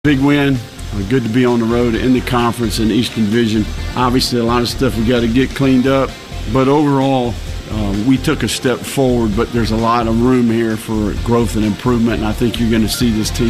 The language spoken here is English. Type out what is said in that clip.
Big win. Good to be on the road in the conference in the Eastern Division. Obviously, a lot of stuff we got to get cleaned up, but overall, we took a step forward. But there's a lot of room here for growth and improvement, and I think you're going to see this team